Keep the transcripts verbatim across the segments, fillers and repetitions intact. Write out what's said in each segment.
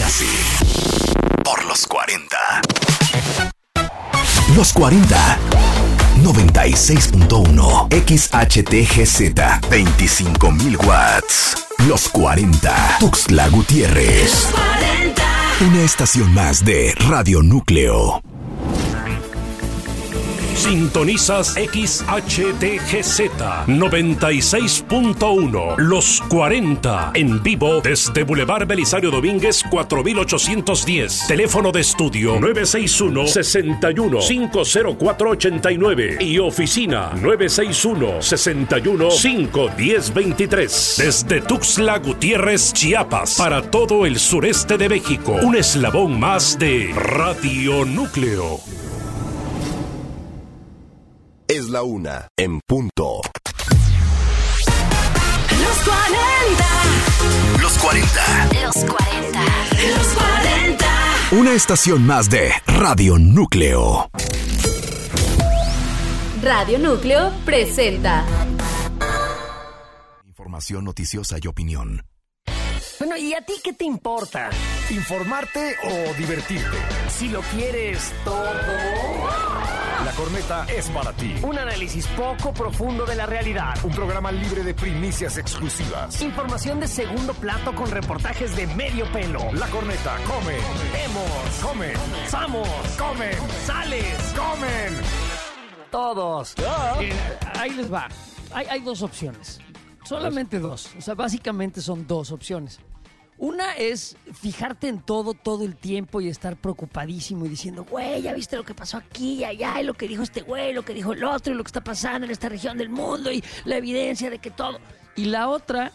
así. Por los cuarenta. Los cuarenta. noventa y seis punto uno. X H T G Z. veinticinco mil watts. Los cuarenta. Tuxtla Gutiérrez. Los cuarenta. Una estación más de Radio Núcleo. Sintonizas X H T G Z noventa y seis punto uno. Los cuarenta. En vivo desde Boulevard Belisario Domínguez cuatro mil ochocientos diez. Teléfono de estudio nueve seis uno, seis uno, cinco cero cuatro ocho nueve. Y oficina nueve seis uno, seis uno, cinco uno cero dos tres. Desde Tuxtla Gutiérrez, Chiapas. Para todo el sureste de México. Un eslabón más de Radio Núcleo. Es la una en punto. Los cuarenta. Los cuarenta. Los cuarenta. Los cuarenta. Una estación más de Radio Núcleo. Radio Núcleo presenta Información noticiosa y opinión. Bueno, ¿y a ti qué te importa? ¿Informarte o divertirte? Si lo quieres todo... La Corneta es para ti. Un análisis poco profundo de la realidad. Un programa libre de primicias exclusivas. Información de segundo plato con reportajes de medio pelo. La Corneta come. Vemos. Come. Vamos. Comen. Sales. Comen. Todos. Miren, ahí les va. Hay, hay dos opciones. Solamente dos. O sea, básicamente son dos opciones. Una es fijarte en todo, todo el tiempo y estar preocupadísimo y diciendo, güey, ya viste lo que pasó aquí y allá, y lo que dijo este güey, lo que dijo el otro, y lo que está pasando en esta región del mundo, y la evidencia de que todo. Y la otra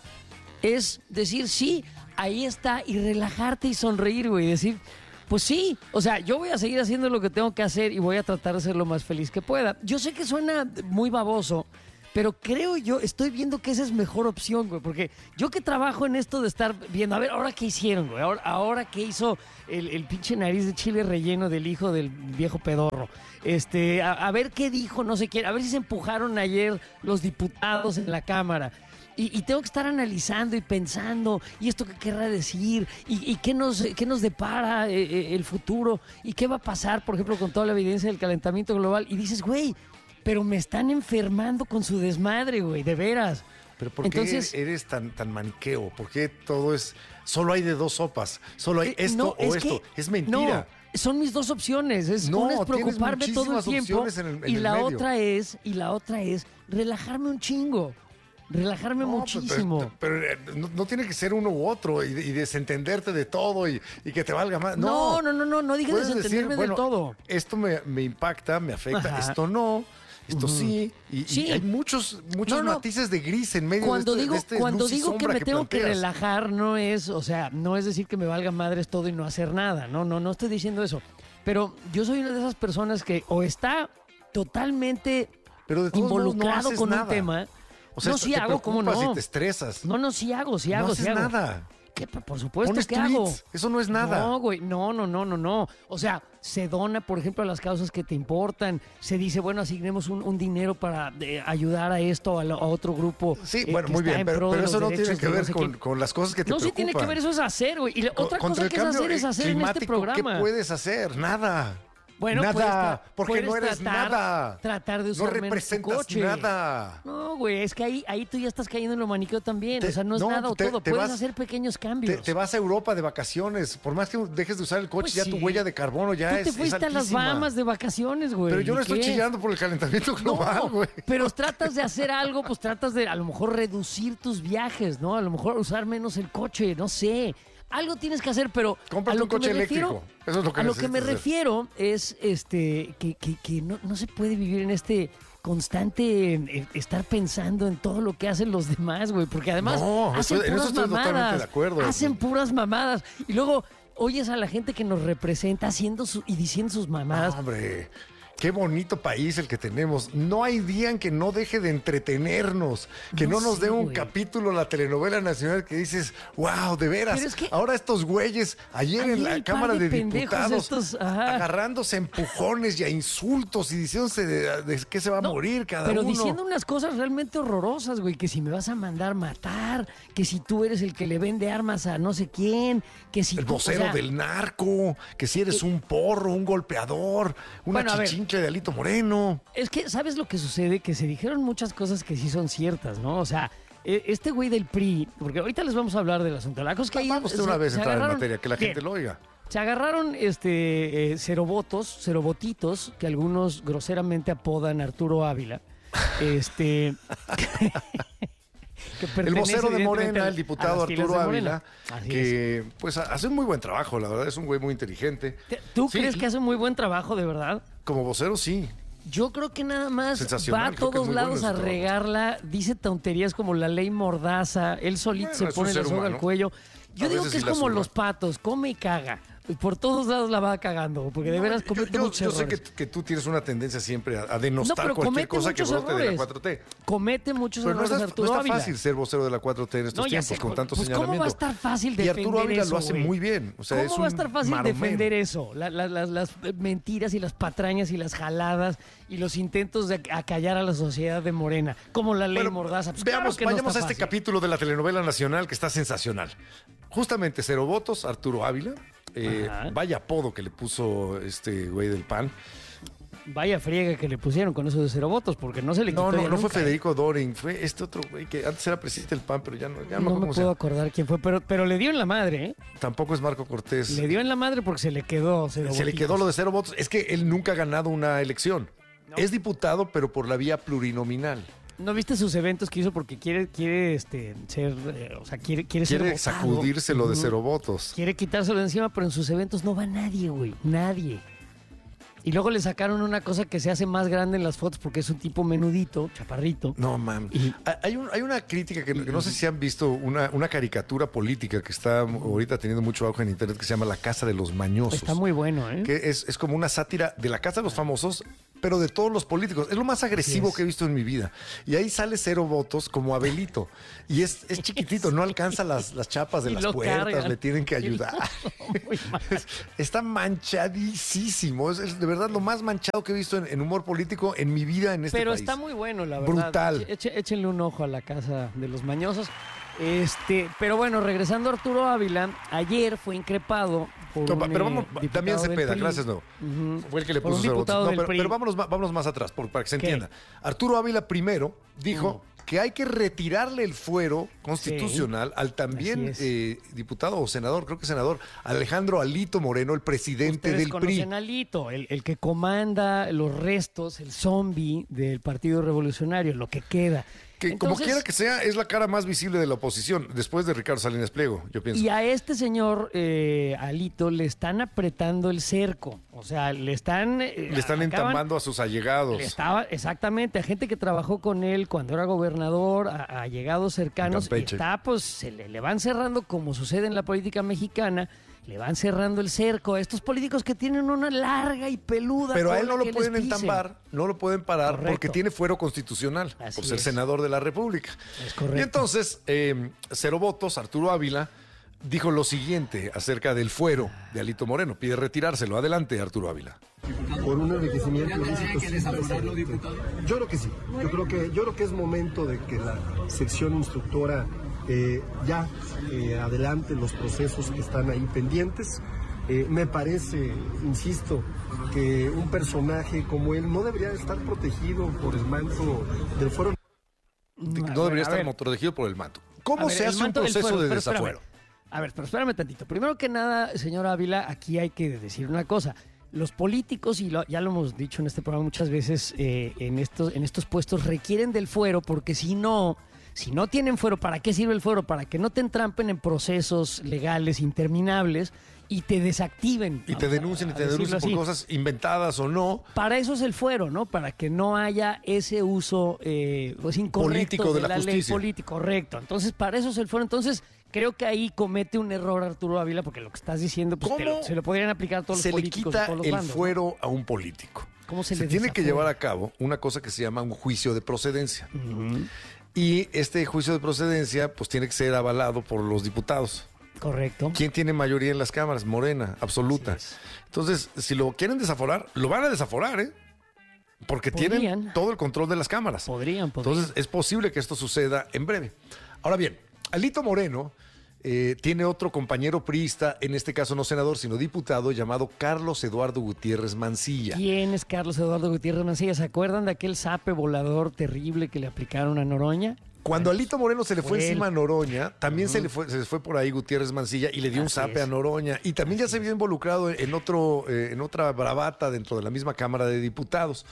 es decir, sí, ahí está, y relajarte y sonreír, güey, y decir, pues sí, o sea, yo voy a seguir haciendo lo que tengo que hacer y voy a tratar de ser lo más feliz que pueda. Yo sé que suena muy baboso, pero creo yo, estoy viendo que esa es mejor opción, güey, porque yo que trabajo en esto de estar viendo, a ver, ahora qué hicieron, güey, ahora, ahora qué hizo el, el pinche nariz de chile relleno del hijo del viejo pedorro, este, a, a ver qué dijo, no sé quién, a ver si se empujaron ayer los diputados en la Cámara. Y, y tengo que estar analizando y pensando, y esto qué querrá decir, y, y qué nos, qué nos depara eh, eh, el futuro, y qué va a pasar, por ejemplo, con toda la evidencia del calentamiento global. Y dices, güey, pero me están enfermando con su desmadre, güey, de veras. Pero ¿por Entonces, qué eres tan, tan maniqueo? ¿Por qué todo es... Solo hay de dos sopas? Solo hay eh, esto no, o es esto. que, Es mentira. No, son mis dos opciones. Es, No, una es tienes preocuparme todo el tiempo opciones en el- en y el la medio. otra es y la otra es relajarme un chingo. Relajarme No, muchísimo. Pero, pero, pero, eh, no, no tiene que ser uno u otro y, y desentenderte de todo y, y que te valga más. No, No, no, no, no, no dije Puedes desentenderme decir, bueno, del todo. Esto me, me impacta, me afecta, Ajá. esto no, esto Ujú. sí. Y, Sí. y hay muchos, muchos No, no. matices de gris en medio Cuando de este, digo, de este cuando luz y digo que sombra me tengo que planteas. relajar, no es, o sea, no es decir que me valga madres todo y no hacer nada. No, no, no estoy diciendo eso. Pero yo soy una de esas personas que o está totalmente Pero de todos modos no involucrado haces con nada. un tema. O sea, no, esto sí te hago, ¿cómo preocupas no? y te estresas. No, no, sí hago, sí no hago, haces sí hago. nada. ¿Qué? Por supuesto Pones que hago. tweets. Eso no es nada. No, güey, no, no, no, no, no. O sea, se dona, por ejemplo, a las causas que te importan. Se dice, bueno, asignemos un, un dinero para eh, ayudar a esto, a, la- a otro grupo. Sí, eh, bueno, que muy está bien, en pero, pro de pero eso los no tiene derechos que de no ver sé con, quién. con las cosas que te No, sí preocupan. tiene que ver, eso es hacer, güey. Y la Co- otra contra cosa el que es cambio hacer es hacer en este climático, programa. ¿qué puedes hacer? Nada. Bueno, nada, puedes tra- porque puedes no eres tratar- nada. Tratar de No usar menos tu representas coche. nada. No, güey, es que ahí, ahí tú ya estás cayendo en lo maniqueo también. Te- o sea, no es no, nada o te- todo. te Puedes vas- hacer pequeños cambios. Te, te vas a Europa de vacaciones. Por más que dejes de usar el coche, Pues ya sí. tu huella de carbono ya Tú es te es fuiste a las altísima. Bahamas de vacaciones, güey. Pero yo no ¿Y estoy qué? chillando por el calentamiento global, No, güey. pero tratas de hacer algo, pues tratas de a lo mejor reducir tus viajes, ¿no? A lo mejor usar menos el coche, no sé. Algo tienes que hacer, pero Cómprate a lo un que coche me refiero, eléctrico. Eso es lo que a lo que me necesitas hacer. refiero es este que, que, que no, no se puede vivir en este constante eh, estar pensando en todo lo que hacen los demás, güey, porque además No, hacen eso- en eso puras estoy totalmente mamadas, de acuerdo. hacen puras mamadas y luego oyes a la gente que nos representa haciendo su, y diciendo sus mamadas. No, hombre. qué bonito país el que tenemos. No hay día en que no deje de entretenernos, que no, No nos sé, dé un güey. capítulo la telenovela nacional que dices, wow, de veras. Pero es que- Ahora estos güeyes, ayer, Ayer en la el par Cámara de de, pendejos Diputados, estos, ajá. agarrándose a empujones y a insultos y diciéndose de, de que se va a No, morir cada pero uno. diciendo unas cosas realmente horrorosas, güey, que si me vas a mandar matar, que si tú eres el que le vende armas a no sé quién, que si El tú, o vocero sea, del narco, que si eres un porro, un golpeador, una Bueno, a ver. chichincle de Alito Moreno. Es que, ¿sabes lo que sucede? Que se dijeron muchas cosas que sí son ciertas, ¿no? O sea, e- este güey del P R I, porque ahorita les vamos a hablar del asunto. La cosa es que ahí Vamos de se- una vez se a entrar en agarraron- materia, que la gente Bien. lo oiga. Se agarraron este eh, cerobotos, cerobotitos, que algunos groseramente apodan Arturo Ávila. Este. que El pertenece, vocero de evidentemente, Morena, a- el a diputado las filas Arturo de Ávila, Morena. Así es. que pues hace un muy buen trabajo, la verdad, es un güey muy inteligente. Te- ¿Tú Sí, crees que hace un muy buen trabajo, de verdad? Como vocero, sí. Yo creo que nada más Sensacional, va a creo que es todos muy bueno lados ese a trabajo. regarla, dice tonterías como la ley Mordaza, él solito Bueno, se es un pone la ser soga al humano. cuello. Yo A digo veces que es sí la como suda. los patos, come y caga. Por todos lados la va cagando, porque de No, veras yo- comete yo, muchos yo sé errores. que, que tú tienes una tendencia siempre a, a No, denostar pero cualquier comete cosa que muchos brote de la errores. cuatro T. Comete muchos Pero no errores está, no Arturo está Ávila. fácil ser vocero de la cuatro T en estos No, ya tiempos sé, con tanto pues, ¿cómo señalamiento. va a estar fácil Y defender Arturo Ávila eso, lo hace güey? muy bien. O sea, ¿Cómo es va a un estar fácil maromero. defender eso? La- la- las, las mentiras y las patrañas y las jaladas y los intentos de acallar a la sociedad de Morena, como la ley Bueno, Mordaza. Pues veamos, claro que no vayamos está a este fácil. capítulo de la telenovela nacional que está sensacional. Justamente cero votos, Arturo Ávila. Eh, Ajá. vaya apodo que le puso este güey del P A N. Vaya friega que le pusieron con eso de cero votos, porque no se le quitó No, no, ya no fue nunca, ¿eh? Federico Doring, fue este otro güey que antes era presidente del P A N, pero ya no, ya no, No me me acuerdo cómo se puedo llama. acordar quién fue, pero, pero le dio en la madre, ¿eh? Tampoco es Marco Cortés. Le dio en la madre porque se le quedó cero Se le votitos. quedó lo de cero votos. Es que él nunca ha ganado una elección. Es diputado, pero por la vía plurinominal. ¿No viste sus eventos que hizo porque quiere, quiere este, ser, eh, o sea, quiere, quiere, ser Quiere votado? sacudírselo de Ujú. cero votos. Quiere quitárselo de encima, pero en sus eventos no va nadie, güey. Nadie. Y luego le sacaron una cosa que se hace más grande en las fotos porque es un tipo menudito, chaparrito. No, mam. Y- Hay, un- hay una crítica que, que no sé si han visto, una, una caricatura política que está ahorita teniendo mucho auge en internet que se llama La Casa de los Mañosos. Está muy bueno, ¿eh? Que es, es como una sátira de la Casa de los Famosos, pero de todos los políticos. Es lo más agresivo es. que he visto en mi vida. Y ahí sale cero votos como Abelito. Y es, es chiquitito, no alcanza las, las chapas de Y las lo puertas, cargan. le tienen que Y lo- ayudar. Muy mal. Es- Está manchadísimo. Es, es de verdad lo más manchado que he visto en, en humor político en mi vida en este Pero país. está muy bueno, la verdad. Brutal. Eche- échenle un ojo a La Casa de los Mañosos. Este, pero bueno, regresando a Arturo Ávila, ayer fue increpado por No, un, pero eh, vamos, diputado También del Cepeda, P R I. gracias, no. Ujú. Fue el que le Por puso un cero votos. diputado No, del pero, P R I. pero vámonos, ma- vámonos más atrás, por- para que se ¿Qué? entienda. Arturo Ávila primero dijo que hay que retirarle el fuero constitucional al también Así eh, diputado o senador, creo que senador, Alejandro Alito Moreno, el presidente Ustedes del P R I. conocen a Alito, el, el que comanda los restos, el zombie del Partido Revolucionario, lo que queda. Que como Entonces, quiera que sea, es la cara más visible de la oposición, después de Ricardo Salinas Pliego, yo pienso. Y a este señor eh, Alito le están apretando el cerco, o sea, le están... eh, Le están acaban- entambando a sus allegados. Le estaba, exactamente, a gente que trabajó con él cuando era gobernador, a, a allegados cercanos, y Campeche. está, pues, se le, le van cerrando, como sucede en la política mexicana, le van cerrando el cerco a estos políticos que tienen una larga y peluda Pero a él cola no lo que les pueden pisen. entambar, no lo pueden parar Correcto. porque tiene fuero constitucional Así por ser es. senador de la República. Es correcto. Y entonces, eh, cero votos, Arturo Ávila dijo lo siguiente acerca del fuero de Alito Moreno. Pide retirárselo. Adelante, Arturo Ávila. Por un enriquecimiento ilícito. Yo creo que sí. Yo creo que, yo creo que es momento de que la sección instructora eh, ya eh, adelante los procesos que están ahí pendientes. Eh, me parece, insisto, que un personaje como él no debería estar protegido por el manto del fuero. No A debería ver, a estar ver. protegido por el manto. ¿Cómo A ver, se el hace un manto del proceso fuero, de pero espérame. desafuero? A ver, pero espérame tantito. Primero que nada, señor Ávila, aquí hay que decir una cosa. Los políticos, y lo- ya lo hemos dicho en este programa muchas veces, eh, en, estos, en estos puestos requieren del fuero porque si no, si no tienen fuero, ¿para qué sirve el fuero? Para que no te entrampen en procesos legales interminables y te desactiven. Y te vamos a- denuncien y a te decirlo denuncien por así. cosas inventadas o no. Para eso es el fuero, ¿no? Para que no haya ese uso eh, pues, incorrecto Político de la ley justicia. político, correcto. Entonces, para eso es el fuero. Entonces, creo que ahí comete un error Arturo Ávila, porque lo que estás diciendo, pues te ¿Cómo lo- se lo podrían aplicar a todos Se los le políticos de quita todos los el bandos, ¿no? fuero a un político. ¿Cómo se, se le tiene que desafora? llevar a cabo una cosa que se llama un juicio de procedencia. Ujú. Y este juicio de procedencia pues tiene que ser avalado por los diputados. Correcto. ¿Quién tiene mayoría en las cámaras? Morena, absoluta. Así es. Entonces, si lo quieren desaforar, lo van a desaforar, ¿eh? Porque Podrían. tienen todo el control de las cámaras. Podrían, podrían. Entonces, es posible que esto suceda en breve. Ahora bien, Alito Moreno eh, tiene otro compañero priista, en este caso no senador, sino diputado, llamado Carlos Eduardo Gutiérrez Mancilla. ¿Quién es Carlos Eduardo Gutiérrez Mancilla? ¿Se acuerdan de aquel zape volador terrible que le aplicaron a Noroña? Cuando a Alito Moreno se le fue Fue encima a él. Noroña, también se le fue, se les fue por ahí Gutiérrez Mancilla y le dio un Así zape es. a Noroña. Y también ya se vio involucrado en, otro, eh, en otra bravata dentro de la misma Cámara de Diputados.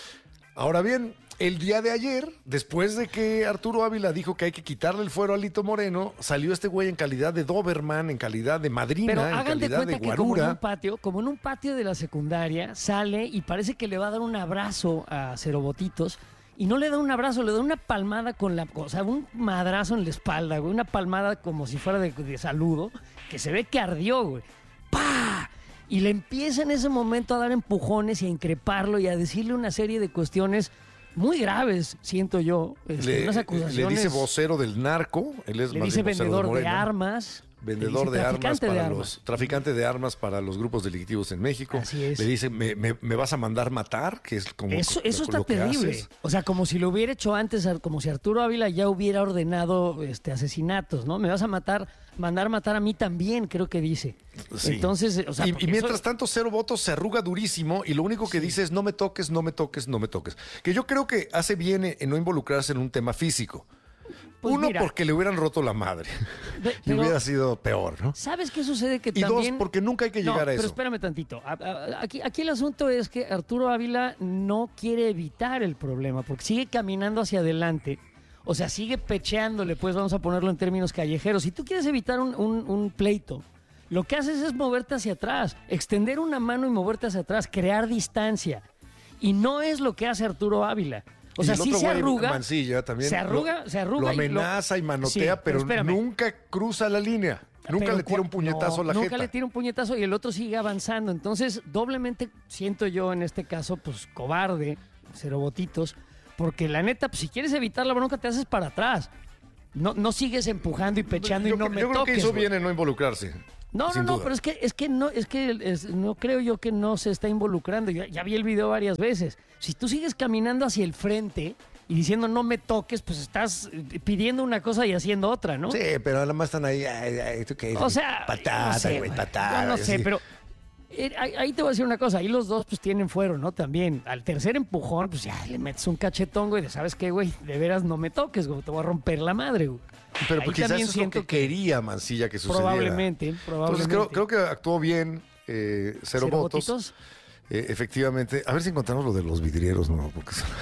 Ahora bien, el día de ayer, después de que Arturo Ávila dijo que hay que quitarle el fuero a Alito Moreno, salió este güey en calidad de Doberman, en calidad de madrina, Pero en hagan de calidad cuenta de que como en un guarura. patio, como en un patio de la secundaria, sale y parece que le va a dar un abrazo a Cerobotitos. Y no le da un abrazo, le da una palmada con la... O sea, un madrazo en la espalda, güey. Una palmada como si fuera de, de saludo, que se ve que ardió, güey. ¡Pah! Y le empieza en ese momento a dar empujones y a increparlo y a decirle una serie de cuestiones muy graves, siento yo. Este, Le, unas le acusaciones. dice vocero del narco, él es Le más dice bien vocero vendedor de Morena. armas. Vendedor le dice de armas traficante para de los armas. traficante de armas para los grupos delictivos en México. Así es. Le dice, ¿me, me, me vas a mandar matar? Que es como Eso, lo- eso está lo que terrible. haces. O sea, como si lo hubiera hecho antes, como si Arturo Ávila ya hubiera ordenado este, asesinatos, ¿no? Me vas a matar, mandar matar a mí también, creo que dice. Sí. Entonces, o sea, y, porque y mientras eso- tanto, Cero Votos se arruga durísimo y lo único que dice es no me toques, no me toques, no me toques. Que yo creo que hace bien en no involucrarse en un tema físico. Pues Uno, mira. porque le hubieran roto la madre. Ve- y pero- hubiera sido peor, ¿no? ¿Sabes qué sucede? Que Y también... dos, porque nunca hay que No, llegar a pero eso. espérame tantito. A- a- Aquí, aquí el asunto es que Arturo Ávila no quiere evitar el problema porque sigue caminando hacia adelante. O sea, sigue pecheándole, pues vamos a ponerlo en términos callejeros. Si tú quieres evitar un, un- un pleito, lo que haces es moverte hacia atrás, extender una mano y moverte hacia atrás, crear distancia. Y no es lo que hace Arturo Ávila. O Y sea, el sí otro se güey, arruga. Mancilla también. Se arruga, lo, se arruga. Lo y lo- amenaza y manotea, Sí, pero pero, espérame. nunca cruza la línea. Nunca Pero le tira un cua- puñetazo no, a la nunca jeta. le tira un puñetazo y el otro sigue avanzando. Entonces, doblemente siento yo en este caso, pues, cobarde, cero botitos, porque la neta, pues, si quieres evitar la bronca, te haces para atrás. No, no sigues empujando y pechando yo y no cre- me yo creo toques. que hizo güey. bien en no involucrarse. No, no, sin no, duda. pero es que, es que no, es que es- no creo yo que no se está involucrando. Ya, ya vi el video varias veces. Si tú sigues caminando hacia el frente y diciendo no me toques, pues estás eh, pidiendo una cosa y haciendo otra, ¿no? Sí, pero nada más están ahí. Ay, ay, ¿tú qué? O sea, patada, no sé, güey, güey. patada. Yo no y sé, así. pero eh, ahí, ahí te voy a decir una cosa. Ahí los dos pues tienen fuero, ¿no? También. Al tercer empujón, pues ya le metes un cachetón, güey, de ¿sabes qué, güey? De veras no me toques, güey. Te voy a romper la madre, güey. Pero Ahí pues, quizás también eso es lo siento que quería Mancilla que sucediera. Probablemente, probablemente. Entonces creo, creo que actuó bien, eh, cero, ¿Cero votos. votitos? Eh, efectivamente. A ver si encontramos lo de los vidrieros, ¿no? Porque son-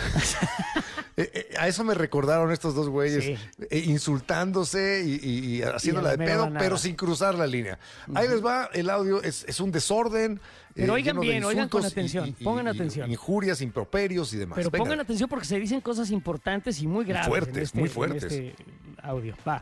Eh, eh, a eso me recordaron estos dos güeyes, Sí. eh, insultándose y, y- y haciéndola la de mera pedo, banada. pero sin cruzar la línea. Ahí les va, el audio es, es un desorden. Pero eh, oigan lleno de bien, oigan con insultos y- atención, y- pongan y- atención. Injurias, improperios y demás. Pero Venga. pongan atención porque se dicen cosas importantes y muy graves. en fuertes, este- muy en fuertes. este audio. Va.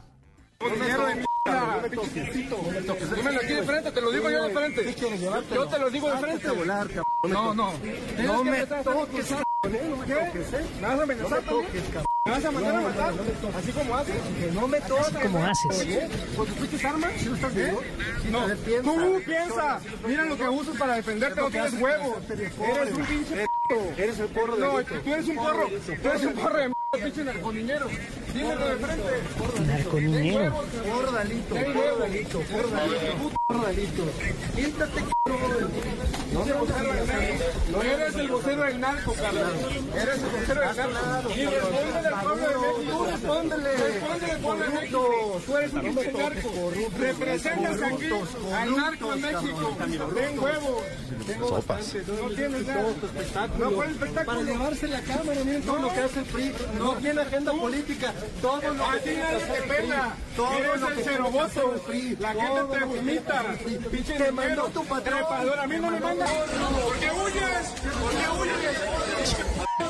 Dímelo aquí de frente, te lo digo yo de frente. Yo te lo digo de frente. No, no. No me toques, ¿qué? ¿Me vas a amenazar también? ¿Me vas a mandar a matar? Así como haces. No me toques. Así como haces. ¿Pues fuiste armas? ¿Sí lo estás viendo? No. Tú piensa. Mira lo que usas para defenderte, no tienes huevos. Eres un pinche p***. Eres el porro de No, tú eres un porro. Tú eres un porro de m***, pinche narconiñero. Dímelo de frente. Narconiñero. Gordalito, gordalito, gordalito, gordalito. Quítate, no me no eres el vocero del narco, Carlos. Eres el vocero del narco. Y respóndele al pueblo de México. Respóndele. Respóndele al pueblo de México. Tú eres un pinche narco. Representas aquí al narco en México. Ten huevos. Sopas. No tienes nada. No fue el espectáculo. Para llevarse la cámara, miren todo lo que hace el P R I. No tiene agenda política. Todo lo que Aquí nadie te pela. Eres el ceroboto. La gente te vomita. Pinche te mandó tu patrón. A mí no me manda. ¿Por qué huyes? ¿Por qué huyes?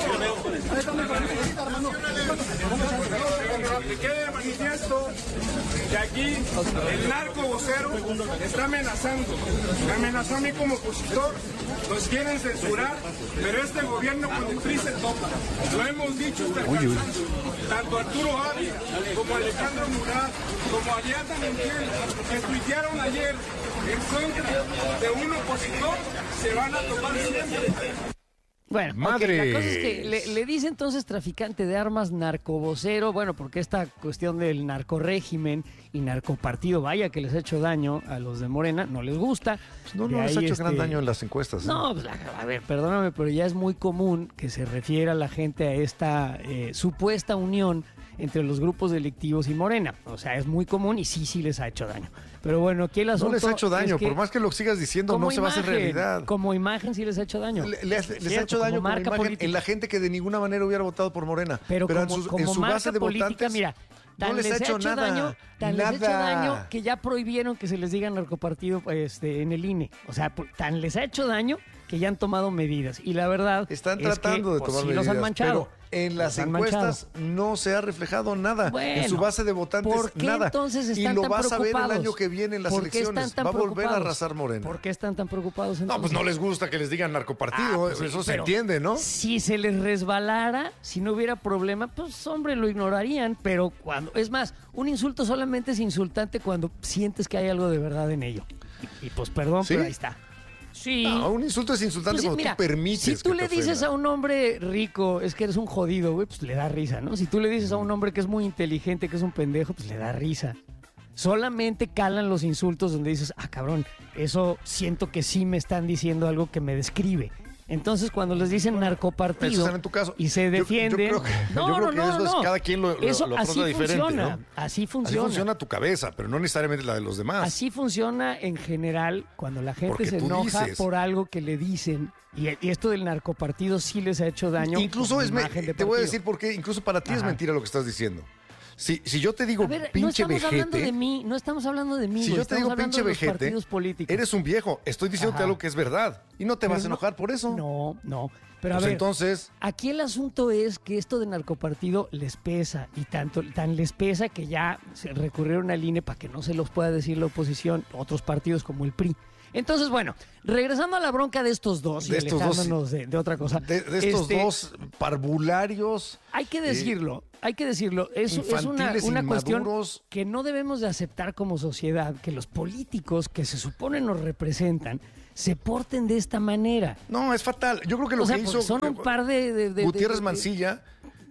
Que quede de manifiesto que aquí el narco vocero está amenazando. Me amenazó a mí como opositor, nos quieren censurar, pero este gobierno con el P R I se topa. Lo hemos dicho hasta el cansancio. Tanto Arturo Ávila como Alejandro Murat, como Ariadna Montiel, que tuitearon ayer en contra de un opositor, se van a topar siempre. Bueno, Madre. Okay, la cosa es que le, le dice entonces traficante de armas, narcovocero, bueno, porque esta cuestión del narcorégimen y narcopartido, vaya que les ha hecho daño a los de Morena, no les gusta. Pues no, De no les ha ahí, hecho este, gran daño en las encuestas. ¿eh? No, pues, a ver, perdóname, pero ya es muy común que se refiera la gente a esta eh, supuesta unión entre los grupos delictivos y Morena. O sea, es muy común y sí, sí les ha hecho daño. Pero bueno, aquí el asunto No les ha hecho daño, es que por más que lo sigas diciendo, como no se va a hacer imagen, realidad. Como imagen sí les ha hecho daño. Le- les, les ha Cierto, hecho daño como como marca imagen política. en la gente que de ninguna manera hubiera votado por Morena. Pero, en como, su, como en su marca base de política, votantes, mira, tan no les, les, ha hecho, nada. daño, tan nada. les ha hecho daño que ya prohibieron que se les diga narcopartido este, en el I N E. O sea, por- tan les ha hecho daño que ya han tomado medidas. Y la verdad Están es tratando que, de pues, tomar sí medidas, los han manchado. pero en las Los han encuestas no se ha reflejado nada. Bueno, en su base de votantes, ¿por qué nada. entonces están y lo tan vas a ver el preocupados? año que viene en las ¿Por qué están elecciones. tan Va a volver a preocupados? arrasar Morena. ¿Por qué están tan preocupados No, entonces? pues no les gusta que les digan narcopartido, Ah, pues sí, eso se pero entiende, ¿no? Si se les resbalara, si no hubiera problema, pues hombre, lo ignorarían, pero cuando, es más, un insulto solamente es insultante cuando sientes que hay algo de verdad en ello. Y, y, pues perdón, ¿Sí? pero ahí está. Sí. No, un insulto es insultante Pues sí, cuando mira, tú permites si tú que le te dices ofenda. a un hombre rico, es que eres un jodido, güey, pues le da risa, ¿no? Si tú le dices a un hombre que es muy inteligente, que es un pendejo, pues le da risa. Solamente calan los insultos donde dices, ah, cabrón, eso siento que sí me están diciendo algo que me describe. Entonces, cuando les dicen narcopartido Eso será en tu caso. y se Yo- yo defienden... creo que- no, yo creo no, que no, eso es no. cada quien lo- lo- Eso lo así afronta diferente, funciona, ¿no? así funciona. Así funciona tu cabeza, pero no necesariamente la de los demás. Así funciona en general cuando la gente Porque se tú enoja dices. por algo que le dicen. Y, y esto del narcopartido sí les ha hecho daño. Incluso como es me- imagen de te voy a partido. decir por qué, incluso para ti es Ajá. mentira lo que estás diciendo. Si, si yo te digo A ver, no pinche estamos hablando de vejete, mí, no estamos hablando de mí, si güey, yo te estamos digo hablando pinche de los vejete, partidos políticos. eres un viejo. Estoy diciéndote Ajá. algo que es verdad y no te Pero vas a no- enojar por eso. No, no. Pero a Pues ver, entonces, aquí el asunto es que esto de narcopartido les pesa y tanto tan les pesa que ya se recurrieron al I N E para que no se los pueda decir la oposición, otros partidos como el P R I. Entonces, bueno, regresando a la bronca de estos dos De y estos dos, alejándonos de, de otra cosa. de, de estos este, dos parvularios, Hay que decirlo, hay que decirlo. Es, es una, infantiles, una cuestión inmaduros. que no debemos de aceptar como sociedad, que los políticos que se supone nos representan se porten de esta manera. no, es fatal. Yo creo que lo O sea, que porque hizo son un par de... de- de- Gutiérrez de- de- Mancilla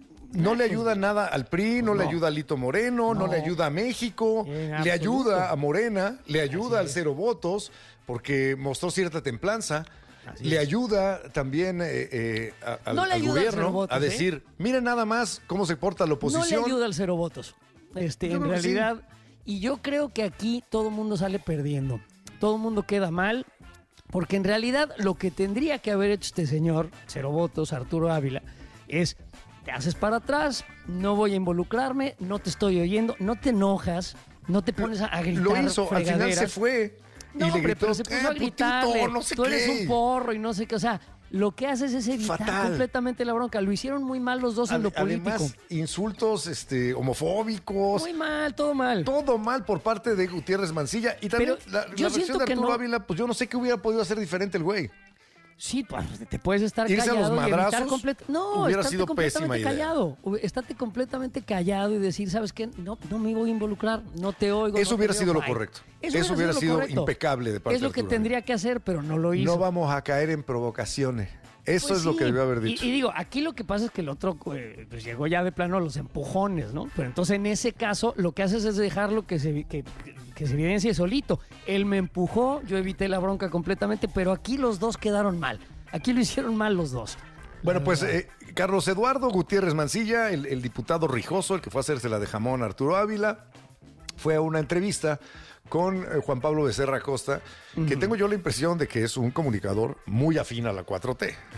no le ayuda nada al P R I, no, le No. ayuda a Lito Moreno, no, No. le ayuda a México, En le absoluto. ayuda a Morena, le ayuda Así al es. cero votos porque mostró cierta templanza. Así Le es. ayuda también eh, eh, a- al, No le al ayuda al cero gobierno votos, a ¿eh? decir, miren nada más cómo se porta la No oposición. le ayuda al cero votos. Este, Yo en creo que sí. realidad, y yo creo que aquí todo el mundo sale perdiendo. Todo el mundo queda mal, porque en realidad lo que tendría que haber hecho este señor, cero votos, Arturo Ávila, es te haces para atrás, no voy a involucrarme, no te estoy oyendo, no te enojas, no te pones a, a gritar Lo hizo, al final fregaderas. se fue y No, le hombre, gritó, pero se puso "Eh, a putito, gritarle, no sé tú eres qué". un porro y no sé qué, o sea, lo que haces es evitar Fatal. completamente la bronca. Lo hicieron muy mal los dos en lo Ade- político. Además, insultos este, homofóbicos. Muy mal, todo mal. Todo mal por parte de Gutiérrez Mancilla. Y también Pero la, la yo versión siento de que Arturo no. Ávila, pues yo no sé qué hubiera podido hacer diferente el güey. Sí, pues, te puedes estar Irse a los callado y evitar madrazos complet- No, hubiera estate sido completamente pésima idea. callado. Hub- Estate completamente callado y decir, ¿sabes qué? No, no me voy a involucrar, no te oigo. Eso no te hubiera veo, sido lo bye". correcto. Eso hubiera lo sido correcto. impecable de parte Es lo de que Arturo tendría que hacer, pero no lo hizo. No vamos a caer en provocaciones. Eso Pues es lo sí. que debió haber Y- dicho. Y, digo, aquí lo que pasa es que el otro eh, pues llegó ya de plano a los empujones, ¿no? Pero entonces en ese caso lo que haces es dejarlo que se, que, que se evidencie solito. Él me empujó, yo evité la bronca completamente, pero aquí los dos quedaron mal. Aquí lo hicieron mal los dos. Bueno, pues eh, Carlos Eduardo Gutiérrez Mancilla, el, el diputado rijoso, el que fue a hacerse la de jamón a Arturo Ávila, fue a una entrevista con eh, Juan Pablo Becerra Costa, que tengo yo la impresión de que es un comunicador muy afín a la cuatro T.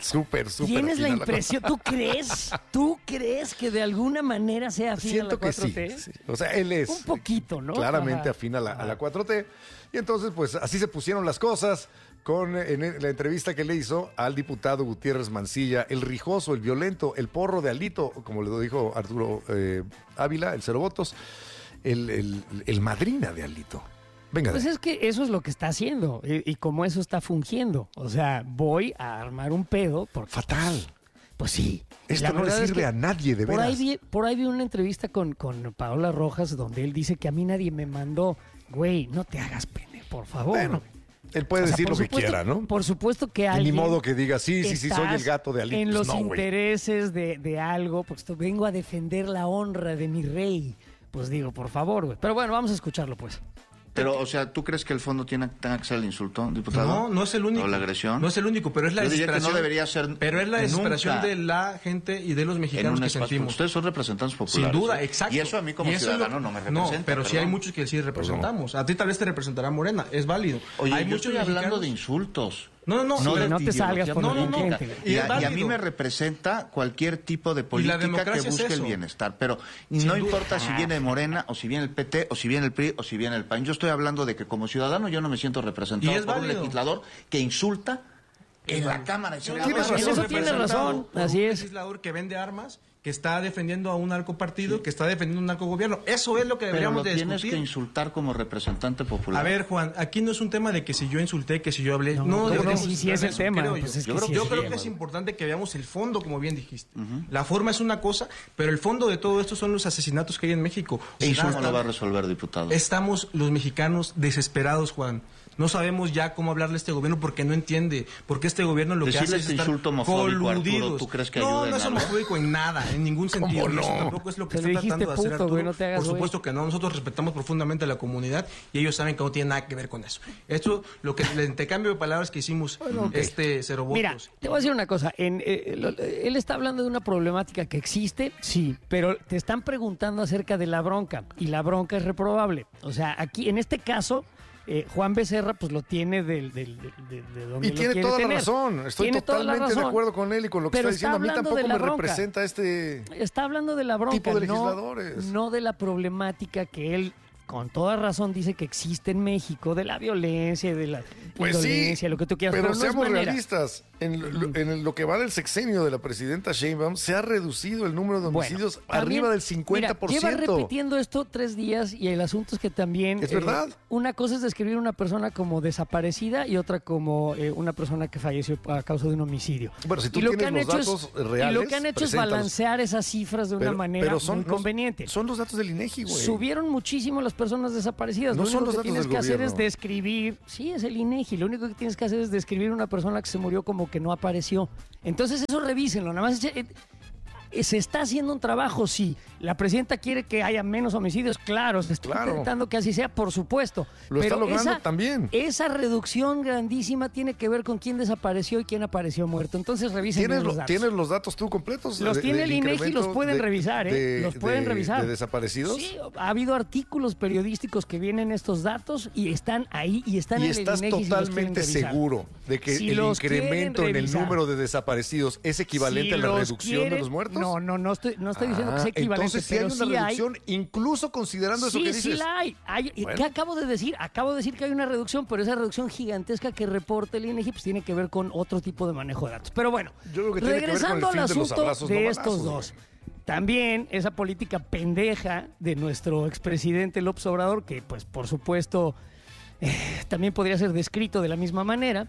Súper, súper. ¿Tienes la afín a impresión? ¿Tú crees? ¿Tú crees que de alguna manera sea afín Siento a la que cuatro sí, T? sí. O sea, él es. Un poquito, ¿no? Claramente Ajá. afín a la, a la cuatro T. Y entonces, pues así se pusieron las cosas con en la entrevista que le hizo al diputado Gutiérrez Mancilla, el rijoso, el violento, el porro de Alito, como le dijo Arturo eh, Ávila, el cero votos, el, el, el madrina de Alito. Venga. Pues es que eso es lo que está haciendo y, y como eso está fungiendo. O sea, voy a armar un pedo. Porque, Fatal. Pues sí. Esto La no le verdad es sirve que a nadie, de por veras. ahí, vi, por ahí vi una entrevista con, con Paola Rojas donde él dice que a mí nadie me mandó, güey, no te hagas pene, por favor. Bueno, él puede O sea, decir por lo que supuesto- quiera, ¿no? Por supuesto que Y alguien... ni modo que diga, sí, sí, sí, soy el estás gato de Alito. En Pues los no, güey. intereses de, de algo, pues esto- vengo a defender la honra de mi rey. Pues digo, por favor, güey. Pero bueno, vamos a escucharlo, pues. Pero, o sea, ¿tú crees que el fondo tiene, tenga que ser el insulto, diputado? No, no es el único. ¿O la agresión? No es el único, pero es la Yo diría que desesperación. no debería ser Pero es la desesperación nunca de la gente y de los en mexicanos un que espacio. sentimos. Ustedes son representantes populares. Sin duda, ¿eh? exacto. Y eso a mí como Y eso es lo- ciudadano no me representa. No, pero sí hay perdón. muchos que sí representamos. A ti tal vez te representará Morena, es válido. Oye, hay yo muchos estoy hablando mexicanos- de insultos. No, no, no. No, Sí, de no te salgas ideología por la política. tangente. Y, Y a, es y a mí válido. me representa cualquier tipo de Y la política que democracia es busque el eso. bienestar. Pero Sin no duda. importa si viene Morena, o si viene el P T, o si viene el P R I, o si viene el P A N. Yo estoy hablando de que como ciudadano yo no me siento representado Y es por un válido. legislador que insulta en la Cámara de Senadores. Tienes razón. Eso tiene razón, Por así un es. legislador que vende armas, que está defendiendo a un narcopartido, que está defendiendo a un narcogobierno. Eso es lo que Pero deberíamos lo de tienes discutir. que insultar como representante popular. A ver, Juan, aquí no es un tema de que si yo insulté, que si yo hablé. No, No, deberíamos sí, sí entrar es en el eso, tema, creo yo. pues es yo que creo, sí yo es creo el que tema. es importante que veamos el fondo, como bien dijiste. La forma es una cosa, pero el fondo de todo esto son los asesinatos que hay en México. ¿E eso Estamos- no lo va a resolver, diputado? Estamos los mexicanos desesperados, Juan. No sabemos ya cómo hablarle a este gobierno porque no entiende. Porque este gobierno lo que Decirle hace es este estar insulto homofóbico, Arturo, coludidos. ¿tú crees que no, ayuda en no es algo? homofóbico en nada, en ningún sentido. ¿Cómo no? Eso tampoco es lo que Te está dijiste tratando de hacer puto, Arturo. güey, no te hagas Por güey. supuesto que no. Nosotros respetamos profundamente a la comunidad y ellos saben que no tiene nada que ver con eso. Esto, lo que el intercambio de palabras que hicimos, este cero votos. Mira, te voy a decir una cosa. En, eh, lo- él está hablando de una problemática que existe, sí, pero te están preguntando acerca de la bronca y la bronca es reprobable. O sea, aquí, en este caso, eh, Juan Becerra, pues lo tiene del, del- del- de, de donde Y lo tiene quiere toda la tener. razón. Estoy Tiene toda la totalmente de razón. acuerdo con él y con lo que Pero está diciendo. A mí hablando tampoco de la me bronca. representa este. Está hablando de la bronca, tipo de no- legisladores. no de la problemática que él con toda razón dice que existe en México, de la violencia, de la Pues sí, indolencia, lo que tú quieras, pero, pero, no es seamos manera. realistas. En lo, en lo que va del sexenio de la presidenta Sheinbaum, se ha reducido el número de Bueno, homicidios también, arriba del cincuenta por ciento. Mira, lleva repitiendo esto tres días y el asunto es que también... Es verdad. Una cosa es describir a una persona como desaparecida y otra como eh, una persona que falleció a causa de un homicidio. Bueno, si tú Y lo que tienes han los hecho es- datos reales, Y lo que han hecho es preséntalos. balancear esas cifras de una Pero- manera pero son muy los- conveniente. Son los datos del INEGI, güey. Subieron muchísimo las personas desaparecidas. No lo son único los que datos tienes del que hacer es gobierno. describir, sí, es el INEGI, lo único que tienes que hacer es describir una persona que se murió como que no apareció. Entonces eso revísenlo, nada más eh, eh, se está haciendo un trabajo, sí. La presidenta quiere que haya menos homicidios, claro, se está Claro. intentando que así sea, por supuesto. Lo está pero logrando esa, también. Esa reducción grandísima tiene que ver con quién desapareció y quién apareció muerto. Entonces revisen ¿Tienes, bien los lo- datos. ¿Tienes los datos tú completos? Los de- tiene del el INEGI, los incremento pueden de- revisar, ¿eh? de- los pueden de- revisar. ¿De desaparecidos? Sí, ha habido artículos periodísticos que vienen estos datos y están ahí y están Y en estás el INEGI si los quieren totalmente revisar. seguro de que Si el los quieren incremento en el revisar. número de desaparecidos es equivalente Si a la los reducción de quieren- los muertos. No, no, no estoy, no estoy diciendo que Ah, sea equivalente, entonces sí hay pero una sí hay. reducción, incluso considerando eso Sí, que sí dices. la hay. Hay- Bueno. ¿Qué acabo de decir? Acabo de decir que hay una reducción, pero esa reducción gigantesca que reporta el INEGI pues tiene que ver con otro tipo de manejo de datos. Pero bueno, Yo creo que tiene que ver con el regresando fin al de los asunto abrazos, de no estos balazos, dos. güey. También esa política pendeja de nuestro expresidente López Obrador, que pues por supuesto eh, también podría ser descrito de la misma manera,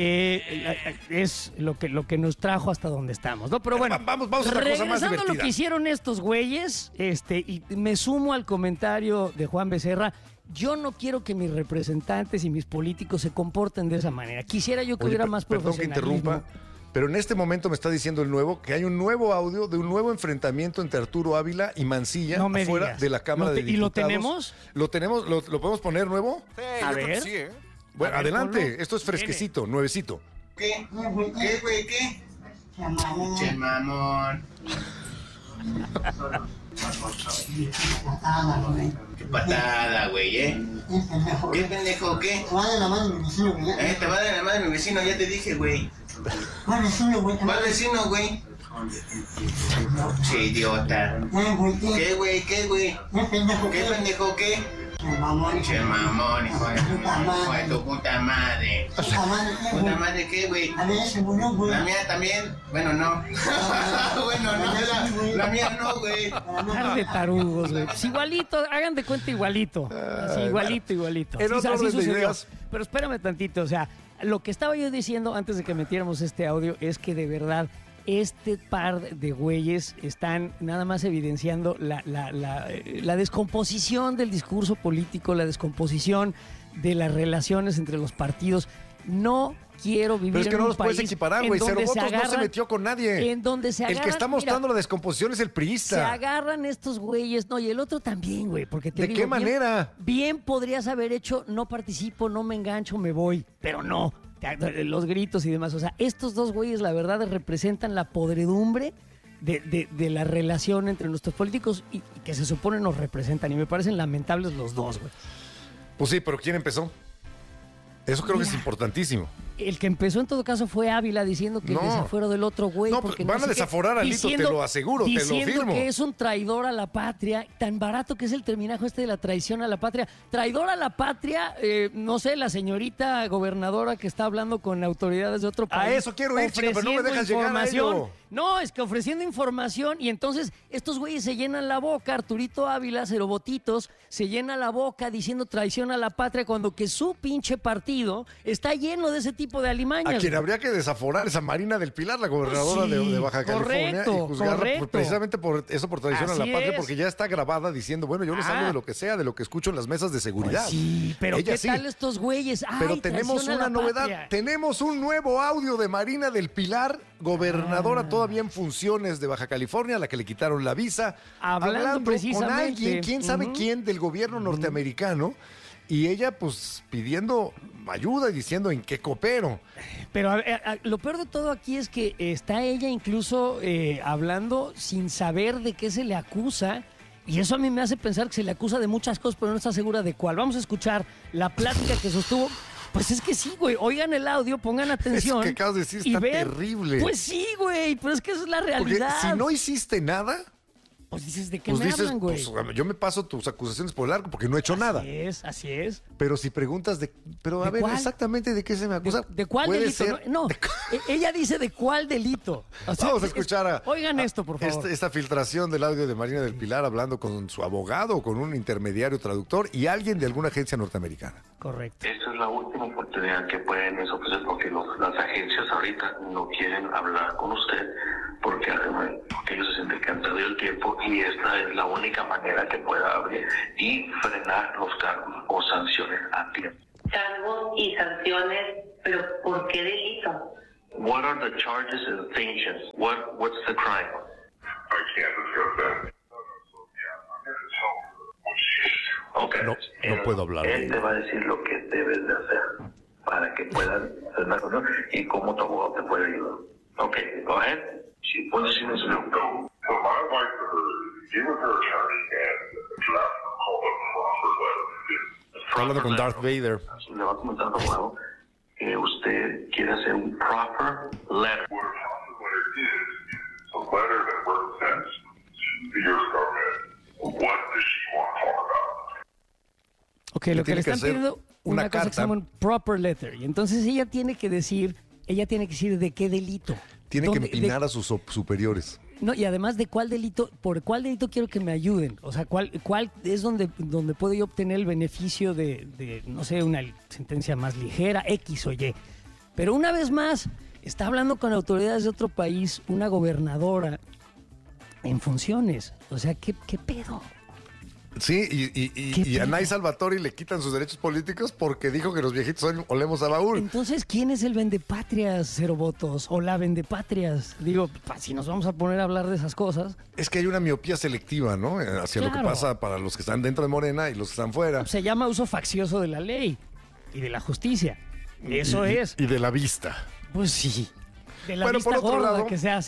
eh, es lo que, lo que nos trajo hasta donde estamos, ¿no? Pero bueno, Va- vamos- vamos a otra cosa más regresando a lo divertida. que hicieron estos güeyes, este, y me sumo al comentario de Juan Becerra. Yo no quiero que mis representantes y mis políticos se comporten de esa manera. Quisiera yo que Oye, hubiera per- más perdón que profesionalismo. interrumpa, pero en este momento me está diciendo el nuevo que hay un nuevo audio de un nuevo enfrentamiento entre Arturo Ávila y Mancilla No me afuera digas. de la Cámara ¿Lo de te- y lo Diputados. tenemos? ¿Lo tenemos? ¿Lo, lo podemos poner nuevo? A ver. Bueno, A ver, adelante. ponlo. Esto es fresquecito, nuevecito. ¿Qué? ¿Qué, güey? ¿Qué? Che, mamón. Qué patada, güey, ¿eh? ¿Qué pendejo, qué? ¿Eh? Te va a dar la madre mi vecino, ya te dije, güey. ¿Cuál vecino, güey? ¿Cuál vecino, güey? Che, idiota. ¿Qué, güey? ¿Qué, güey? ¿Qué pendejo, qué? Mamón. Che, mamón, hijo de tu hijo de tu puta madre. ¿Puta madre qué, güey? La mía también. Bueno, no. Bueno, no, la, la mía no, güey. Par de tarugos, güey. Pues igualito, hagan de cuenta igualito. Así, igualito, igualito. En Así, otro así orden de sucedió. ideas. Pero espérame tantito, o sea, lo que estaba yo diciendo antes de que metiéramos este audio es que de verdad este par de güeyes están nada más evidenciando la, la, la, la descomposición del discurso político, la descomposición de las relaciones entre los partidos. No quiero vivir Pero es que en no un los puedes país equiparar, en güey. Cero donde votos se no se agarran- metió con nadie. En donde se El agarran, que está mostrando mira, la descomposición es el se priista. agarran estos güeyes, no, y el otro también, güey, porque te ¿De digo, qué bien- manera? Bien podrías haber hecho, no participo, no me engancho, me voy, pero no, los gritos y demás. O sea, estos dos güeyes, la verdad, representan la podredumbre de, de, de la relación entre nuestros políticos y, y que se supone nos representan. Y me parecen lamentables los dos, güey. Pues sí, pero ¿quién empezó? Eso creo que es Mira. importantísimo. El que empezó en todo caso fue Ávila diciendo que No. el desafuero del otro güey. No, porque van a sé qué, desaforar a Lito, te lo aseguro, te lo diciendo firmo. que es un traidor a la patria, tan barato que es el terminajo este de la traición a la patria. Traidor a la patria, eh, no sé, la señorita gobernadora que está hablando con autoridades de otro país. A eso quiero ir, chica, pero no me ofreciendo dejas llegar a información. ello. No, es que ofreciendo información y entonces estos güeyes se llenan la boca, Arturito Ávila, Cerobotitos, se llena la boca diciendo traición a la patria cuando que su pinche partido está lleno de ese tipo de alimañas. A quien habría que desaforar es a Marina del Pilar, la gobernadora Sí, de, de Baja California, correcto, y juzgarla por- correcto. precisamente por eso, por traición a Así la patria, es. porque ya está grabada diciendo, bueno, yo les Ah. hablo de lo que sea, de lo que escucho en las mesas de seguridad. Pues sí, pero Ella ¿qué sí. tal estos güeyes? Ay, Pero tenemos traición a una la novedad, patria. tenemos un nuevo audio de Marina del Pilar, gobernadora Ah. todavía en funciones de Baja California, a la que le quitaron la visa, Hablando con precisamente. alguien, quién sabe Ujú. quién, del gobierno norteamericano, y ella pues pidiendo ayuda y diciendo en qué coopero. Pero a ver, a- lo peor de todo aquí es que está ella incluso eh, hablando sin saber de qué se le acusa. Y eso a mí me hace pensar que se le acusa de muchas cosas, pero no está segura de cuál. Vamos a escuchar la plática que sostuvo. Pues es que sí, güey. Oigan el audio, pongan atención. Eso que acabas de decir y está vean. terrible. Pues sí, güey, pero es que esa es la Porque realidad. si no hiciste nada, Pues dices, ¿de qué pues me dices, hablan, güey? pues, yo me paso tus acusaciones por el arco porque no he hecho nada. Así es, así es. Pero si preguntas de, pero a ¿De ver, cuál? exactamente de qué se me acusa. ¿De cuál Puede delito? ser- No, no, e- ella dice de cuál delito. O sea, Vamos a es- escuchar a. Oigan esto, por favor. Esta, esta filtración del audio de Marina del Pilar hablando con su abogado o con un intermediario traductor y alguien de alguna agencia norteamericana. Correcto. Esta es la última oportunidad que pueden ofrecer porque los- las agencias ahorita no quieren hablar con usted porque, eh, porque ellos se sienten que han perdido el tiempo y esta es la única manera que pueda abrir y frenar los cargos o sanciones a tiempo. Cargos y sanciones, pero ¿por qué delito? What are the charges and sanctions? What What's the crime? I can't discuss that. Okay. No, no puedo hablar de Él te ello. va a decir lo que debes de hacer para que puedan hacer la cosa y cómo tu abogado te puede ayudar. Okay, go ahead. Sí, puedes decir eso. So my advice to her is get with her attorney and draft what's called a proffer letter. Está hablando con Darth Vader. Le va a comentar al abogado que usted quiere hacer un proper letter. What a proffer letter is, is a letter that represents to the U S government what does she want to talk about. Ok, Le lo que tiene le que están hacer pidiendo una, una cosa que se carta. llama un proper letter. Y entonces ella tiene que decir, ella tiene que decir de qué delito. Tiene que Dónde- de- empinar a sus op- superiores. No, y además de cuál delito, por cuál delito quiero que me ayuden. O sea, cuál, cuál es donde, donde puedo yo obtener el beneficio de, de, no sé, una sentencia más ligera, X o Y. Pero una vez más, está hablando con autoridades de otro país, una gobernadora en funciones. O sea, ¿qué, qué pedo? Sí, y, y, y, y a Nay Salvatori le quitan sus derechos políticos porque dijo que los viejitos hoy olemos a baúl. Entonces, ¿quién es el vendepatrias, Cero Votos? O la vendepatrias. Digo, pa- si nos vamos a poner a hablar de esas cosas, Es que hay una miopía selectiva, ¿no? Eh, Hacia lo que Claro. pasa para los que están dentro de Morena y los que están fuera. se llama uso faccioso de la ley y de la justicia. Eso Y- y- es. Y de la vista. Pues sí. De la Bueno, vista por otro gorda lado- que se hacen.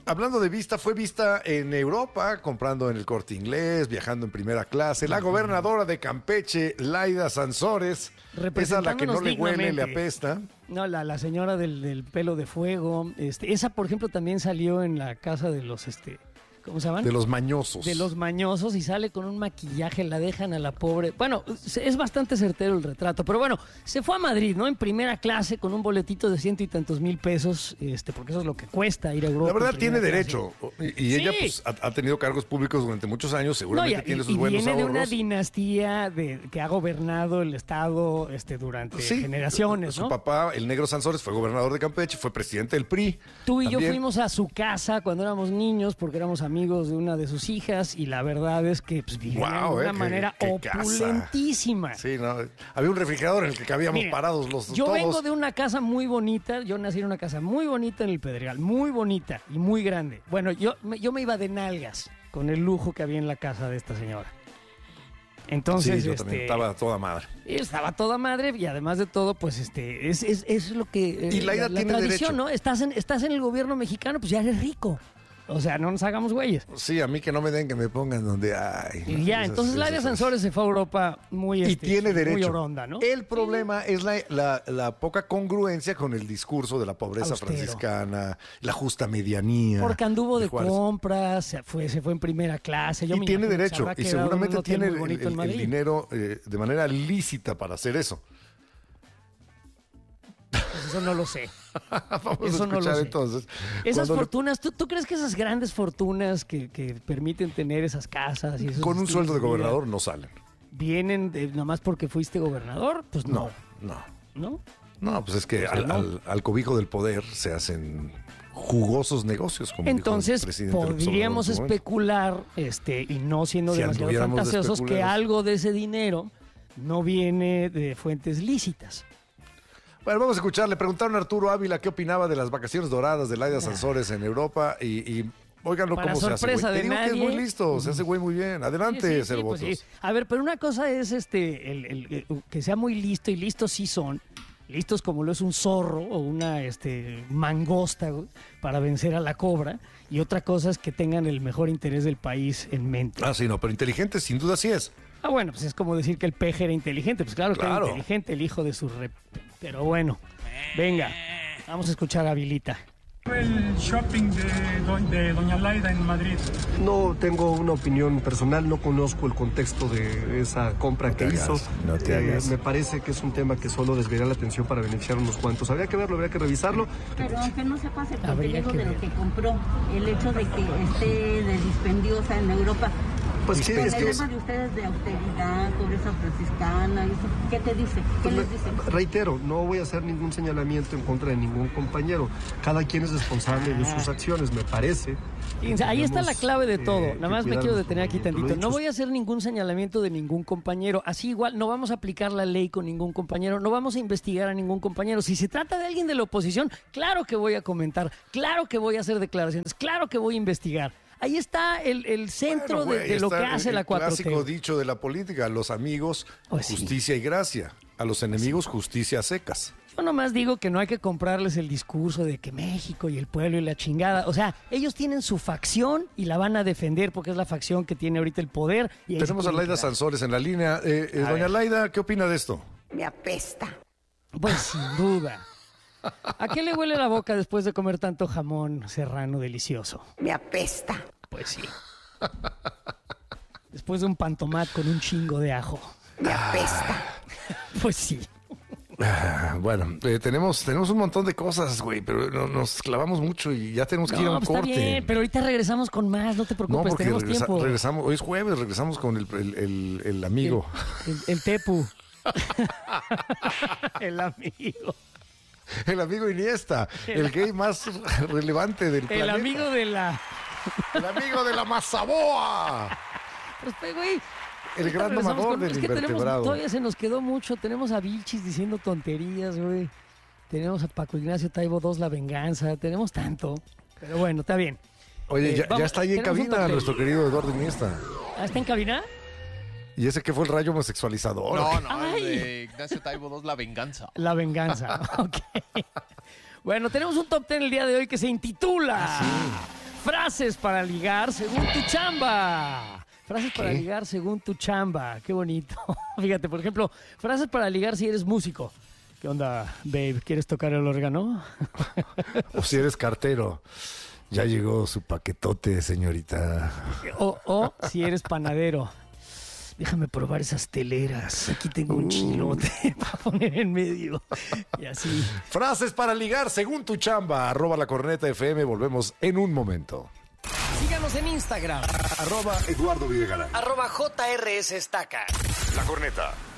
hablando de vista, fue vista en Europa, comprando en el Corte Inglés, viajando en primera clase. La gobernadora de Campeche, Laida Sansores, esa a la que no le huele, le apesta. No, la, la señora del, del pelo de fuego. Este, esa, por ejemplo, también salió en la casa de los... este ¿Cómo se llaman? De los mañosos. De los mañosos y sale con un maquillaje, la dejan a la pobre. Bueno, es bastante certero el retrato, pero bueno, se fue a Madrid, ¿no? En primera clase con un boletito de ciento y tantos mil pesos, este, porque eso es lo que cuesta ir a Europa. La verdad tiene clase. derecho. Y, y sí. ella pues, ha, ha tenido cargos públicos durante muchos años, seguramente no, y, tiene sus y buenos viene ahorros. de una dinastía de, que ha gobernado el estado este, durante sí, generaciones, ¿no? Su papá, el Negro Sansores, fue gobernador de Campeche, fue presidente del P R I. Tú y también. yo fuimos a su casa cuando éramos niños porque éramos amigos de una de sus hijas y la verdad es que pues, vivían wow, de una eh, manera qué, qué opulentísima. Casa. Sí, no, había un refrigerador en el que cabíamos Mira, parados los yo todos. vengo de una casa muy bonita, yo nací en una casa muy bonita en el Pedregal, muy bonita y muy grande. Bueno, yo, yo me iba de nalgas con el lujo que había en la casa de esta señora. Entonces, sí, yo este, también estaba toda madre. Estaba toda madre y además de todo, pues este es, es, es lo que... Y Laida la, la tiene tradición, derecho. ¿no? Estás en, estás en el gobierno mexicano, pues ya eres rico. O sea, no nos hagamos güeyes. Sí, a mí que no me den, que me pongan donde hay. Y ya, esas, entonces Laida Sansores se fue a Europa muy, y este, tiene derecho. muy oronda, ¿no? El problema sí. es la, la, la poca congruencia con el discurso de la pobreza Austero. franciscana, la justa medianía. Porque anduvo de, de compras, se fue, se fue en primera clase. Yo y me tiene derecho, y seguramente tiene el, el, el dinero eh, de manera lícita para hacer eso. Pues eso no lo sé. Vamos eso a escuchar no lo sé. entonces. Esas Cuando fortunas, ¿tú, ¿tú crees que esas grandes fortunas que, que permiten tener esas casas y esos con un sueldo de gobernador no salen? ¿Vienen de, nomás porque fuiste gobernador? Pues no. No, no. ¿No? No, pues es que o sea, al, no. al, al cobijo del poder se hacen jugosos negocios. Como Entonces dijo el presidente podríamos especular, este, y no siendo si demasiado fantasiosos, de que algo de ese dinero no viene de fuentes lícitas. Bueno, vamos a escuchar. Le preguntaron a Arturo Ávila qué opinaba de las vacaciones doradas de Laida Sansores en Europa y, y óiganlo cómo se hace, güey. Te digo nadie. que es muy listo, se hace güey muy bien. Adelante, sí, sí, Cero sí, Votos. Pues sí. A ver, pero una cosa es este el, el, el, que sea muy listo, y listos sí son, listos como lo es un zorro o una este, mangosta, güey, para vencer a la cobra, y otra cosa es que tengan el mejor interés del país en mente. Ah, sí, no, pero inteligente sin duda sí es. Ah, bueno, pues es como decir que el peje era inteligente. Pues claro, claro. que era inteligente el hijo de su rep... Pero bueno, venga, vamos a escuchar a Vilita. El shopping de, do, de Doña Laida en Madrid. No tengo una opinión personal, no conozco el contexto de esa compra no que hagas, hizo. No te eh, hagas. Me parece que es un tema que solo desviará la atención para beneficiar unos cuantos. Habría que verlo, habría que revisarlo. Pero aunque no se pase el contenido de lo que compró, el hecho de que esté de dispendiosa en Europa. Pues sí, es el que tema de ustedes de austeridad, pobreza franciscana, ¿qué te dice? ¿Qué pues les dice? Reitero, no voy a hacer ningún señalamiento en contra de ningún compañero. Cada quien es responsable de sus acciones, me parece. Fíjense, ahí está la clave de todo. Eh, Nada más me quiero detener aquí tantito. No voy a hacer ningún señalamiento de ningún compañero. Así igual, no vamos a aplicar la ley con ningún compañero. No vamos a investigar a ningún compañero. Si se trata de alguien de la oposición, claro que voy a comentar. Claro que voy a hacer declaraciones. Claro que voy a investigar. Ahí está el, el centro bueno, güey, de, de lo que hace el, la cuatro T. El clásico dicho de la política, a los amigos, pues justicia sí. y gracia. A los enemigos, justicia a secas. Yo nomás digo que no hay que comprarles el discurso de que México y el pueblo y la chingada. O sea, ellos tienen su facción y la van a defender porque es la facción que tiene ahorita el poder. Y Tenemos a Laida Sansores en la línea. Eh, eh, doña ver. Laida, ¿qué opina de esto? Me apesta. Pues sin duda. ¿A qué le huele la boca después de comer tanto jamón serrano delicioso? Me apesta. Pues sí. Después de un pantomat con un chingo de ajo. Me apesta. Pues sí. Bueno, eh, tenemos, tenemos un montón de cosas, güey, pero no, nos clavamos mucho y ya tenemos que no, ir a un pues corte. Está bien, pero ahorita regresamos con más, no te preocupes, no, porque tenemos regresa, tiempo. Regresamos, hoy es jueves, regresamos con el, el, el, el amigo. El, el, el Tepu. El amigo. El amigo Iniesta, el, el gay más relevante del el planeta. El amigo de la... El amigo de la Mazaboa. Pues, güey, el gran mamador con... del es que invertebrado. Tenemos, todavía se nos quedó mucho. Tenemos a Vilchis diciendo tonterías, güey. Tenemos a Paco Ignacio Taibo dos, La Venganza. Tenemos tanto. Pero bueno, está bien. Oye, eh, ya, vamos, ya está ahí en cabina nuestro querido Eduardo Iniesta. ¿Ah, está en cabina? ¿Y ese que fue el rayo homosexualizador? No, no, el de Ignacio Taibo dos, La Venganza. La Venganza, ok. Bueno, tenemos un top ten el día de hoy que se intitula... Ah, sí. frases para ligar según tu chamba. Frases para ¿Qué? ligar según tu chamba. Qué bonito. Fíjate, por ejemplo, frases para ligar si eres músico. ¿Qué onda, babe? ¿Quieres tocar el órgano? O si eres cartero. Ya llegó su paquetote, señorita. O, o si eres panadero. Déjame probar esas teleras. Aquí tengo un chilote para poner en medio. Y así. Frases para ligar según tu chamba. Arroba La Corneta F M. Volvemos en un momento. Síganos en Instagram. Arroba Eduardo Videgaray. Arroba J R S Estaca. La Corneta.